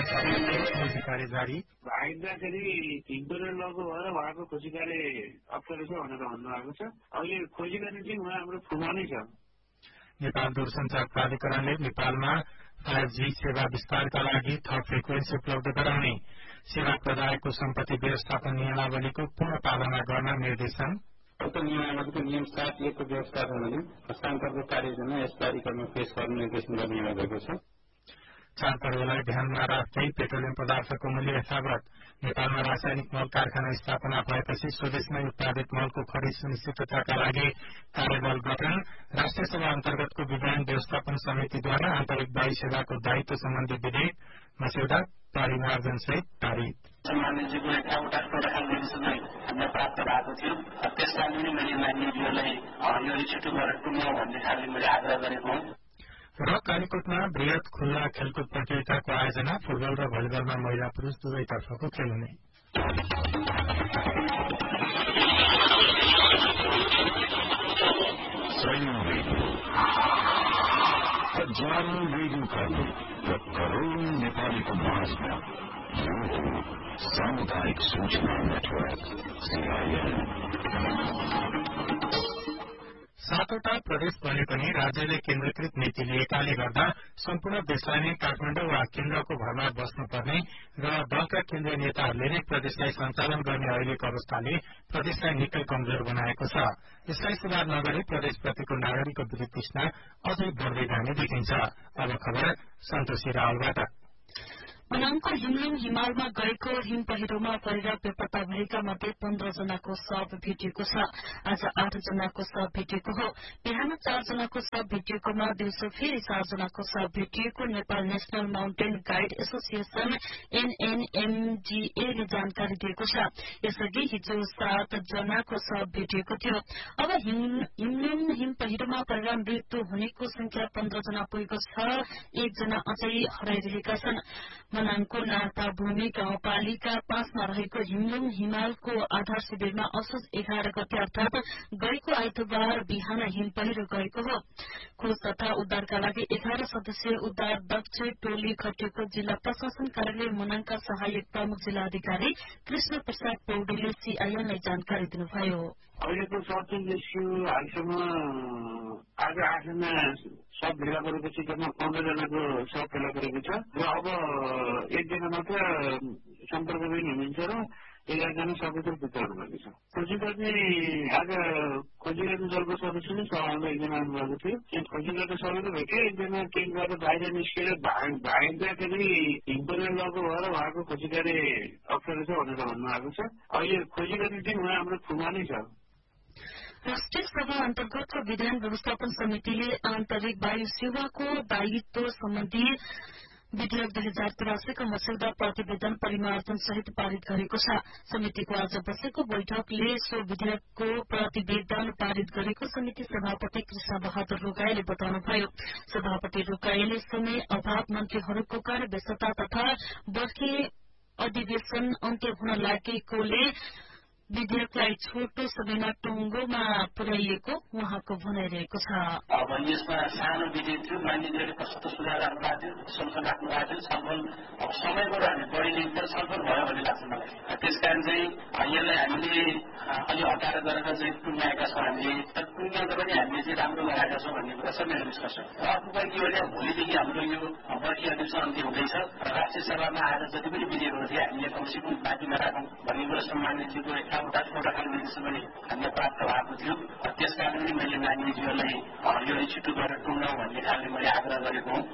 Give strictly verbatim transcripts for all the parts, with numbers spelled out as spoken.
खोजी कार्य जारी भाग्दाखेरि इम्पोरियल लको भएर उहाँको खोजी कार्य अप्ठ्यारो छ भनेर भन्नुभएको छ। अहिले खोजी गर्ने चाहिँ उहाँ हाम्रो फुमा नै छ। नेपाल दूरसञ्चार प्राधिकरणले नेपालमा फाइभ जी सेवा विस्तारका लागि थप फ्रिक्वेन्सी उपलब्ध गराउने सेवा प्रदायकको सम्पत्ति व्यवस्थापन नियमावलीको पूर्ण पालना गर्न निर्देशन। उक्त नियमावलीको नियम सात एकको व्यवस्थापन हस्तान्तरको कार्ययोजना यस प्राधिकरणमा पेश गर्न निर्देशन गर्ने भएको छ। चाडपर्वलाई ध्यानमा राख्दै पेट्रोलियम पदार्थको मूल्य यथावत। नेपालमा रासायनिक मल कारखाना स्थापना भएपछि स्वदेशमै उत्पादित मलको खरिद सुनिश्चितताका लागि कार्यबल गठन। राष्ट्रिय सभा अन्तर्गतको विधान व्यवस्थापन समितिद्वारा आन्तरिक वायु सेवाको दायित्व सम्बन्धी विधेयक मस्यौदा परिमार्जन सहित पारित। सम्मानजीको एउटा प्रोटोकल निर्देशनलाई हामीलाई प्राप्त भएको थियो। त्यसका लागि मैले मान्यजीहरूलाई यो छिटो गरेर टुङ्ग्याउँ भन्ने खालले मैले आग्रह गरेको हुँ। र कालीकोटमा वृहत खुल्ला खेलकुद प्रतियोगिताको आयोजना। फुटबल र भलिबलमा महिला पुरूष दुवैतर्फको खेल हुने। हजारौं रेडियो कर्मी र करोडौं नेपालीको माझमा यो सामुदायिक सूचना नेटवर्क सीआईएन। सातवटा प्रदेश बने पनि राज्यले केन्द्रीकृत नीति लिएकाले गर्दा सम्पूर्ण देशलाई नै काठमाडौँ वा केन्द्रको भरमा बस्नुपर्ने र दलका केन्द्रीय नेताहरूले नै प्रदेशलाई सञ्चालन गर्ने अहिलेको अवस्थाले प्रदेशलाई निकै कमजोर बनाएको छ। यसलाई सुधार नगरी प्रदेशप्रतिको नागरिकको विरुद्ध तृष्णा अझै बढ्दै जाने देखिन्छ। अब खबर सन्तोषी रावलबाट। मनाङको हिमलुङ हिमालमा गएको हिम पहिरोमा परेर बेपत्ता भएका मध्ये पन्ध्र जनाको शव भेटिएको छ। आज आठ जनाको शव भेटिएको हो। बिहान चार जनाको शव भेटिएकोमा दिउँसो फेरि चार जनाको शव भेटिएको Nepal national mountain guide association एनएनएमजीए ले जानकारी दिएको छ। यसअघि हिजो सात जनाको शव भेटिएको थियो। अब हिमलुङ हिम पहिरोमा परेर मृत्यु हुनेको संख्या पन्ध्र जना पुगेको छ। एकजना अझै हराइरहेका छन्। मनाङको नाता भूमि गाउँपालिका पाँचमा रहेको हिमलुङ हिमालको आधार शिविरमा असोज एघार गते अर्थात गएको आइतबार बिहान हिम पहिरो गएको हो। खोज तथा उद्धारका लागि एघार सदस्यीय उद्धार दक्ष टोली खटिएको जिल्ला प्रशासन कार्यालय मनाङका सहायक प्रमुख जिल्ला अधिकारी कृष्ण प्रसाद पौडेलले सीआईएनलाई जानकारी दिनुभयो। अहिलेको सर्चिङ रेस्क्यु हालसम्म आज आठजना सब भेला परेको चित्रमा पन्ध्र जनाको सब भेला परेको छ र अब एकजना मात्र सम्पर्कविहीन हुनुहुन्छ र एघारजना सकुशल पुत्रहरू भएको छ। खोजी गर्ने आज खोजी गर्ने दलको सदस्य नै सभामा एकजना आउनुभएको थियो। खोजी गर्ने सबैले भेटे एकजना टिमबाट बाहिर निस्केर भाग्दाखेरि इम्पोरियल लको भएर उहाँको खोजी कार्य अप्ठ्यारो छ भनेर भन्नुभएको छ। अहिले खोजी गर्ने चाहिँ उहाँ हाम्रो फुमा नै छ। राष्ट्रिय सभा अन्तर्गतको विधान व्यवस्थापन समितिले आन्तरिक वायु सेवाको दायित्व सम्बन्धी विधेयक दुई हजार तिरासीको मस्यौदा प्रतिवेदन परिमार्जन सहित पारित गरेको छ। समितिको आज बसेको बैठकले सो विधेयकको प्रतिवेदन पारित गरेको समिति सभापति कृष्ण बहादुर रोकाईले बताउनुभयो। सभापति रोकाईले समय अभाव, मन्त्रीहरूको कार्य व्यस्तता तथा बर्खे अधिवेशन अन्त्य हुन लागेकोले विधेयकलाई छोटो समयमा टुङ्गोमा पुर्याइएको उहाँको भनाइरहेको छ। अब यसमा सानो विधेयक थियो, मानिसहरूले कस्तो सुधार राख्नु भएको थियो, संशोधन राख्नु भएको थियो, छलफल अब समयबाट हामी बढी लिन्छ छलफल भयो भन्ने लाग्छ मलाई। त्यसकारण चाहिँ यसलाई हामीले अलि हटाएर गरेर चाहिँ टुङ्गाएका छौँ। हामीले टुङ्गाउँदा पनि हामीले चाहिँ राम्रो लगाएका छौँ भन्ने कुरा छ मेरो विश्वास छ। अर्को कुरा के भने भोलिदेखि हाम्रो यो बर्खे अधिवेशन अन्त्य हुँदैछ र राष्ट्रिय सभामा आएर जति पनि विधेयकहरू थिए हामीले कमसेकम बाँकी नराखौँ भन्ने कुरा सम्मानितजीको एउटा प्रोटोकल निर्देशन पनि हामीलाई प्राप्त भएको थियो। त्यसकारण पनि मैले मान्यजीहरूलाई यो छिटो गरेर टुङ्गाउँ भन्ने खालले मैले आग्रह गरेको हुँ।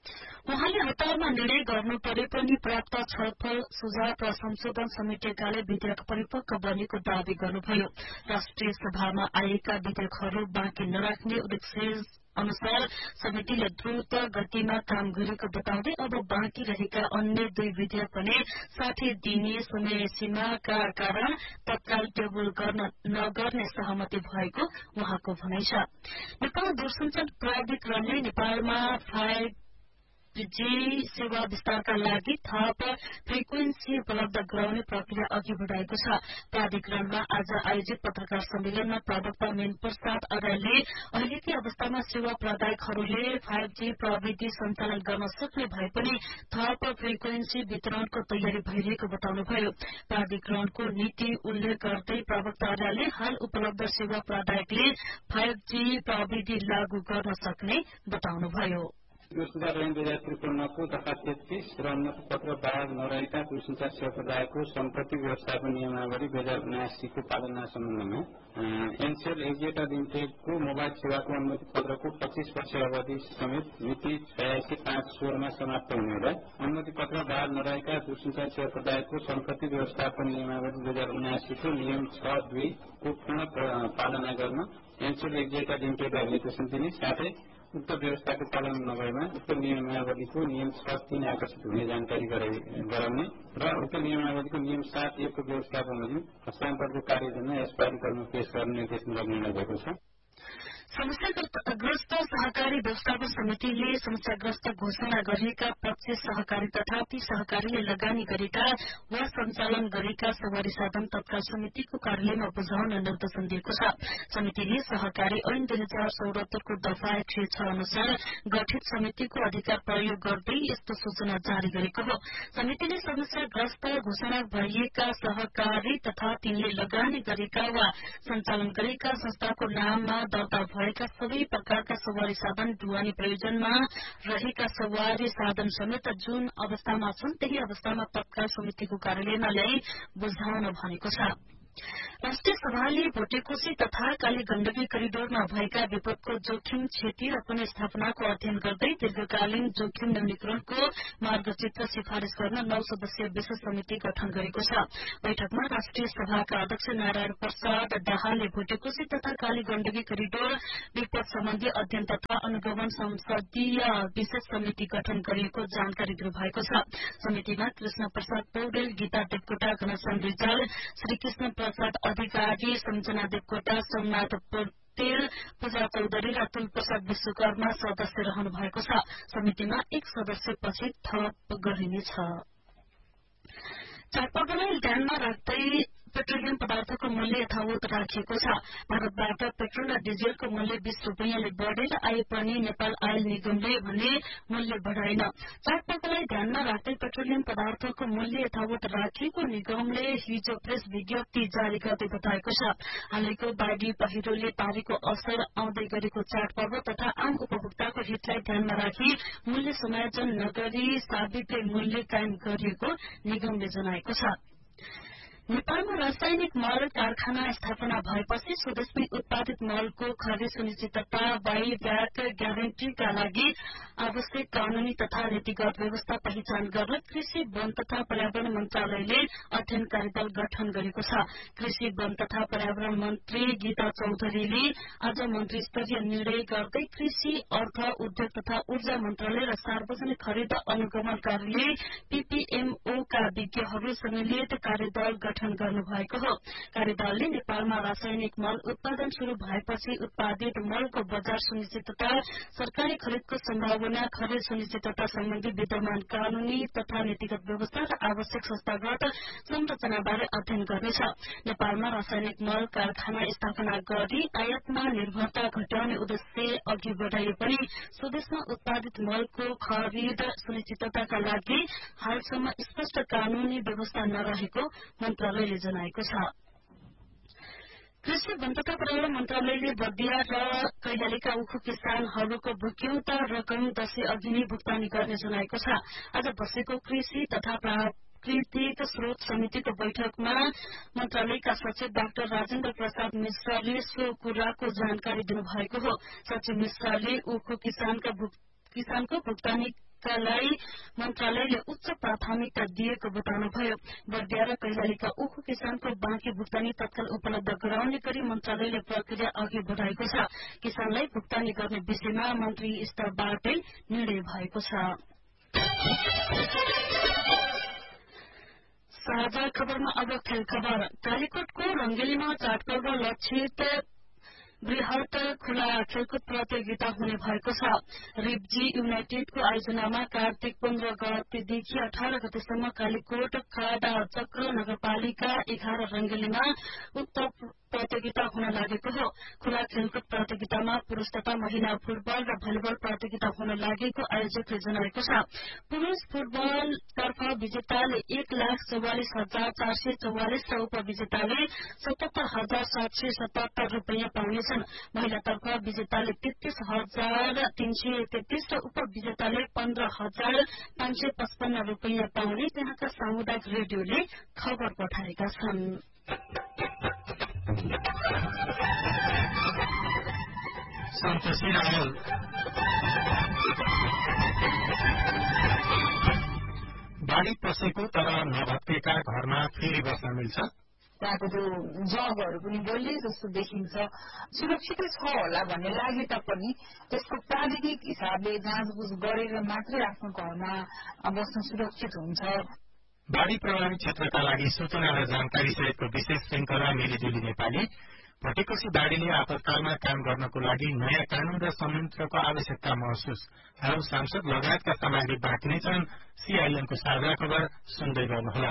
उहाँले हतारमा निर्णय गर्नु परे पनि प्राप्त छलफल सुझाव र संशोधन समेटेकाले विधेयक परिपक्व बनेको दावी गर्नुभयो। राष्ट्रिय सभामा आएका विधेयकहरू बाँकी नराख्ने उद्देश्य अनुसार समितिले द्रुत गतिमा काम गरेको बताउँदै अब बाँकी रहेका अन्य दुई विधेयक पनि साठी दिने समय सीमाका कारण तत्काल टेबल गर्न नगर्ने सहमति भएको उहाँको भनाइ छ। नेपाल दूरसञ्चार प्राधिकरणले नेपालमा फाइभ फाइभ जी सेवा विस्तारका लागि थप फ्रिक्वेन्सी उपलब्ध गराउने प्रक्रिया अघि बढ़ाएको छ। प्राधिकरणमा आज आयोजित पत्रकार सम्मेलनमा प्रवक्ता मेन प्रसाद आर्यले अहिलेकै अवस्थामा सेवा प्रदायकहरूले फाइभ जी प्रविधि सञ्चालन गर्न सक्ने भए पनि थप फ्रिक्वेन्सी वितरणको तयारी भइरहेको बताउनुभयो। प्राधिकरणको नीति उल्लेख गर्दै प्रवक्ता आर्यले हाल उपलब्ध सेवा प्रदायकले फाइभ जी प्रविधि लागू गर्न सक्ने बताउनुभयो। दुई हजार त्रिपन्नको तथा तेत्तीस र अनुमति पत्र बाहेक नरहेका दूरसञ्चार सेवा प्रदायको सम्पत्ति व्यवस्थापन नियमावली दुई हजार उनासीको पालना सम्बन्धमा एनसेल एजेटा लिमिटेडको मोबाइल सेवाको अनुमति पत्रको पच्चीस वर्ष अवधि समेत मिति छयासी पाँच सोह्रमा समाप्त हुने हुँदा अनुमति पत्र बाहेक नरहेका दूरसञ्चार सेवा प्रदायको सम्पत्ति व्यवस्थापन नियमावली दुई हजार उनासीको नियम छ दुईको पूर्ण पालना गर्न एनसेल एजेटा लिमिटेडलाई निर्देशन दिने साथै उक्त व्यवस्थाको पालन नभएमा उक्त नियमावलीको नियम छ तीन आकर्षित हुने जानकारी गराउने र उक्त नियमावलीको नियम सात एकको व्यवस्थापन हस्तान्तरको कार्ययोजना यस प्राधिकरणमा पेश गर्ने निर्देशन गर्ने निर्णय भएको छ। समस्याग्रस्त सहकारी व्यवस्थापन समितिले समस्याग्रस्त घोषणा गरिएका पच्चीस सहकारी तथा ती सहकारीले लगानी गरेका वा सञ्चालन गरेका सवारी साधन तत्काल समितिको कार्यालयमा बुझाउन निर्देशन दिएको छ। समितिले सहकारी ऐन दुई हजार चौरात्तरको दफा एक सय छ अनुसार गठित समितिको अधिकार प्रयोग गर्दै यस्तो सूचना जारी गरेको हो। समितिले समस्याग्रस्त घोषणा भइएका सहकारी तथा तिनले लगानी गरेका वा सञ्चालन गरेका संस्थाको नाममा दर्ता भएका सबै प्रकारका सवारी साधन ढुवानी प्रयोजनमा रहेका सवारी साधन समेत जुन अवस्थामा छन् त्यही अवस्थामा तत्काल समितिको कार्यालयमा ल्याई बुझाउन भनेको छ। राष्ट्रिय सभाले भोटेकोशी तथा काली गण्डकी करिडोरमा भएका विपदको जोखिम क्षति र पुनर्स्थापनाको अध्ययन गर्दै दीर्घकालीन जोखिम न्यूनीकरणको मार्गचित्र सिफारिश गर्न नौ सदस्यीय विशेष समिति गठन गरेको छ। बैठकमा राष्ट्रिय सभाका अध्यक्ष नारायण प्रसाद दाहालले भोटेकोशी तथा काली गण्डकी करिडोर विपद सम्बन्धी अध्ययन तथा अनुगमन संसदीय विशेष समिति गठन गरिएको जानकारी दिनुभएको छ। समितिमा कृष्ण प्रसाद पौडेल, गीता देवकोटा, घनश्याम रिजाल, श्रीकृष्ण प्रसाद अधिकारी, सम्झना देवकोटा, सोमनाथ पटेल, पूजा चौधरी र तुल प्रसाद विश्वकर्मा सदस्य रहनु भएको छ। समितिमा एक सदस्य पछि थप गरिनेछ। चाडपर्वलाई ध्यानमा राख्दै पेट्रोलियम पदार्थको मूल्य यथावत राखिएको छ। भारतबाट पेट्रोल र डिजेलको मूल्य बीस रूपियाँले बढेर आए पनि नेपाल आयल निगमले भने मूल्य बढ़ाएन। चाडपर्वलाई ध्यानमा राख्दै पेट्रोलियम पदार्थको मूल्य यथावत राखिएको निगमले हिजो प्रेस विज्ञप्ति जारी गर्दै बताएको छ। हालैको बाढ़ी पहिरोले पारेको असर, आउँदै गरेको चाडपर्व तथा आम उपभोक्ताको हितलाई ध्यानमा राखी मूल्य समायोजन नगरी साबितै मूल्य कायम गरिएको निगमले जनाएको छ। नेपालमा रासायनिक मल कारखाना स्थापना भएपछि स्वदेशमै उत्पादित मलको खरिद सुनिश्चितता बाइब्याक ग्यारेन्टीका लागि आवश्यक कानूनी तथा नीतिगत व्यवस्था पहिचान गर्न कृषि, वन तथा पर्यावरण मन्त्रालयले अध्ययन कार्यदल गठन गरेको छ। कृषि, वन तथा पर्यावरण मन्त्री गीता चौधरीले आज मन्त्री स्तरीय निर्णय गर्दै कृषि, अर्थ, उद्योग तथा ऊर्जा मन्त्रालय र सार्वजनिक खरिद अनुगमन कार्यालय पीपीएमओका विज्ञहरू सम्मिलित कार्यदल गठन गर्नुभएको हो। कार्यदलले नेपालमा रासायनिक मल उत्पादन शुरू भएपछि उत्पादित मलको बजार सुनिश्चितता, सरकारी खरिदको सम्भावना, खरिद सुनिश्चितता सम्बन्धी विद्यमान कानूनी तथा नीतिगत व्यवस्था र आवश्यक संस्थागत संरचनाबारे अध्ययन गर्नेछ। नेपालमा रासायनिक मल कारखाना स्थापना गरी आयातमा निर्भरता घटाउने उद्देश्य अघि बढ़ाइए पनि स्वदेशमा उत्पादित मलको खरिद सुनिश्चितताका लागि हालसम्म स्पष्ट कानूनी व्यवस्था नरहेको मन्त्रालयले जनाएको छ। कृषि, वन तथा पर्यावरण मन्त्रालयले बर्दिया र कैलालीका उखु किसानहरूको भुक्यौता रकम दशैं अघि नै भुक्तानी गर्ने जनाएको छ। आज बसेको कृषि तथा प्राकृतिक स्रोत समितिको बैठकमा मन्त्रालयका सचिव डाक्टर राजेन्द्र प्रसाद मिश्राले सो कुराको जानकारी दिनुभएको हो। सचिव मिश्राले उखु किसानका किसानको भुक्तानी लाई मन्त्रालयले उच्च प्राथमिकता दिएको बताउनुभयो। बर्दिया र कैलालीका उखु किसानको बाँकी भुक्तानी तत्काल उपलब्ध गराउने गरी मन्त्रालयले प्रक्रिया अघि बढ़ाएको छ। किसानलाई भुक्तानी गर्ने विषयमा मन्त्री स्तरबाटै निर्णय भएको छ। साझा खबरमा अब खेल खबर। कालीकोटको रंगेलीमा चाडपर्व लक्षित बृहत खुला खेलकुद प्रतियोगिता हुने भएको छ। रिब्जी युनाइटेडको आयोजनामा कार्तिक पन्ध्र गतेदेखि अठार गतेसम्म कालीकोट काडा चक्र नगरपालिका एघार रंगेलीमा उक्त प्रतियोगिता हुन लागेको हो। खुला खेलकुद प्रतियोगितामा पुरूष तथा महिला फुटबल र भलिबल प्रतियोगिता हुन लागेको आयोजकले जनाएको छ। पुरूष फुटबल तर्फ विजेताले एक लाख चौवालिस हजार चार सय चौवालिस र उपविजेताले सतहत्तर हजार सात सय सतहत्तर रूपियाँ पाउनेछन्। महिलातर्फ विजेताले तेत्तीस हजार तीन सय तेत्तीस र उपविजेताले पन्ध्र हजार पाँच सय पचपन्न रूपियाँ पाउने त्यहाँका सामुदायिक रेडियोले खबर पठाएका छन्। सन्तोषी रावल बाढ़ी पसेको तर नभत्केका घरमा फेरि बस्न मिल्छ। त्यहाँको त्यो जगहरू पनि डल्लै जस्तो देखिन्छ। सुरक्षितै छ होला भन्ने लागे तापनि त्यसको प्राविधिक हिसाबले जाँचबुझ गरेर मात्रै आफ्नो घरमा बस्न सुरक्षित हुन्छ। बाढ़ी प्रभावित क्षेत्रका लागि सूचना र जानकारी सहितको विशेष श्रृंखला मिलिजुली नेपाली भटेकोसी बाढ़ीले आपतकालमा काम गर्नको लागि नयाँ कानून र संयन्त्रको आवश्यकता महसुस हाल सांसद लगायतका सामग्री बाँकी नै छन्। सीआईएनको साझा खबर सुन्दै गर्नुहोला।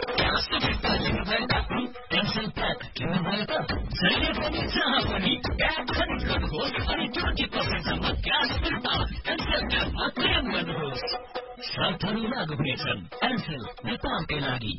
शर्तहरू लागू हुनेछन्। एनसेल नेपालकै लागि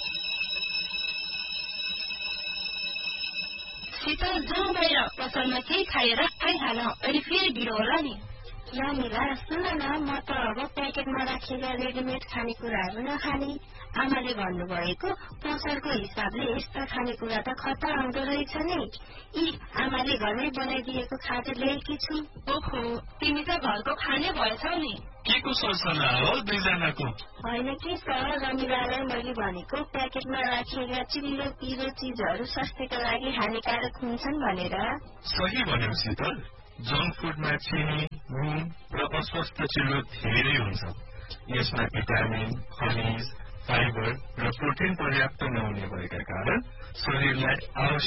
शीतल जाउँ बाहिर पसलमा केही खाएर खाइहाल अनि फेरि भिड होला नि। यमिला सुन न, म त अब प्याकेटमा राखेका रेडिमेड खानेकुराहरू नखाने। आमाले भन्नुभएको पसलको हिसाबले यस्ता खानेकुरा त खतरा आउँदो रहेछ नि। यी आमाले घरमै बनाइदिएको खाजा ल्याएकी छु। ओहो, तिमी त घरको खाने भएछौ नि। के को सरसल्लाह हो दुईजनाको? होइन कि सर, रमिलालाई मैले भनेको प्याकेटमा राखिएका चिल्लो पिरो चिजहरू स्वास्थ्यका लागि हानिकारक हुन्छन् भनेर। सही भन्यौ शीतल। जङ्क फुडमा चिनी, नुन र अस्वस्थ चिल्लो धेरै हुन्छ। यसमा भिटामिन, खनिज, फाइबर र प्रोटिन पर्याप्त नहुने भएका कारण शरीरलाई आवश्यक